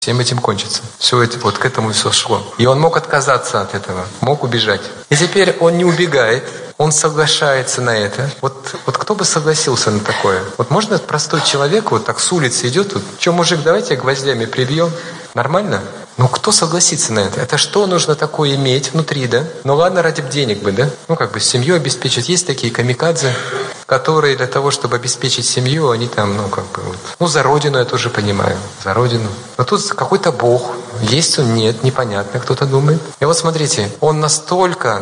Всем этим кончится. Все это вот к этому все шло. И он мог отказаться от этого, мог убежать. И теперь он не убегает, он соглашается на это. Вот кто бы согласился на такое? Вот можно простой человек вот так с улицы идет, вот, что, мужик, давайте гвоздями прибьем? Нормально? Ну, кто согласится на это? Это что нужно такое иметь внутри, да? Ну, ладно, ради денег бы, да? Ну, как бы семью обеспечить. Есть такие камикадзе, которые для того, чтобы обеспечить семью, они там, ну, как бы, вот. Ну, за родину я тоже понимаю. За родину. Но тут какой-то Бог. Есть он? Нет. Непонятно, кто-то думает. И вот смотрите, он настолько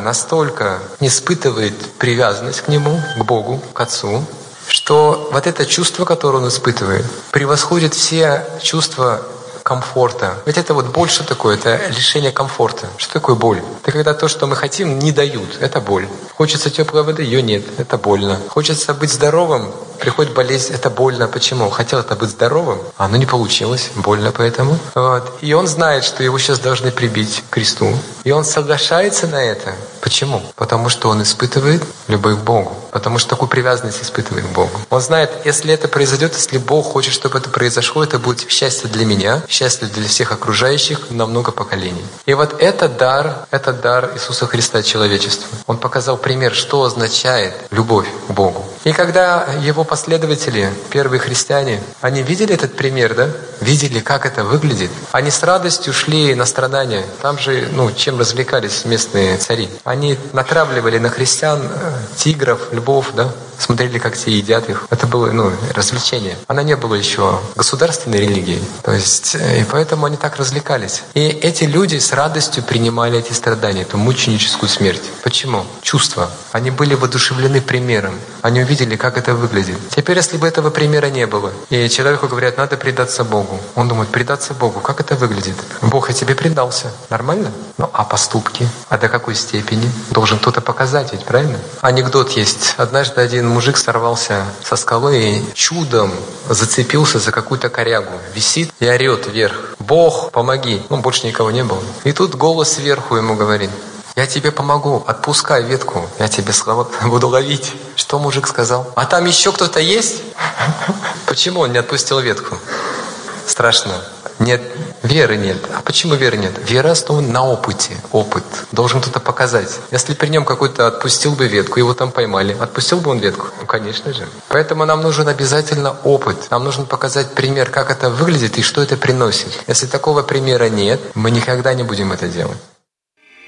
не испытывает привязанность к нему, к Богу, к Отцу, что вот это чувство, которое он испытывает, превосходит все чувства комфорта. Ведь это вот боль, что такое? Это лишение комфорта. Что такое боль? Это когда то, что мы хотим, не дают. Это боль. Хочется теплой воды, ее нет. Это больно. Хочется быть здоровым, приходит болезнь, это больно. Почему? Хотел это быть здоровым, а оно не получилось. Больно поэтому. Вот. И он знает, что его сейчас должны прибить к кресту. И он соглашается на это. Почему? Потому что он испытывает любовь к Богу. Потому что такую привязанность испытывает к Богу. Он знает, если это произойдет, если Бог хочет, чтобы это произошло, это будет счастье для меня, счастье для всех окружающих на много поколений. И вот это дар Иисуса Христа человечеству. Он показал пример, что означает любовь к Богу. И когда его последователи, первые христиане, они видели этот пример, да? Видели, как это выглядит. Они с радостью шли на страдания. Там же, чем развлекались местные цари. Они натравливали на христиан тигров, львов, да? Смотрели, как те едят их. Это было, развлечение. Она не была еще государственной религией. То есть, и поэтому они так развлекались. И эти люди с радостью принимали эти страдания, эту мученическую смерть. Почему? Чувства. Они были воодушевлены примером. Они увидели, как это выглядит. Теперь, если бы этого примера не было, и человеку говорят, надо предаться Богу. Он думает, предаться Богу, как это выглядит? Бог, я тебе предался. Нормально? А поступки? А до какой степени? Должен кто-то показать ведь, правильно? Анекдот есть. Однажды один мужик сорвался со скалы и чудом зацепился за какую-то корягу. Висит и орет вверх. Бог, помоги. Больше никого не было. И тут голос сверху ему говорит, я тебе помогу, отпускай ветку, я тебе буду ловить. Что мужик сказал? А там еще кто-то есть? Почему он не отпустил ветку? Страшно. Нет, веры нет. А почему веры нет? Вера основана на опыте. Опыт. Должен кто-то показать. Если при нем какой-то отпустил бы ветку, его там поймали, отпустил бы он ветку? Конечно же. Поэтому нам нужен обязательно опыт. Нам нужно показать пример, как это выглядит и что это приносит. Если такого примера нет, мы никогда не будем это делать.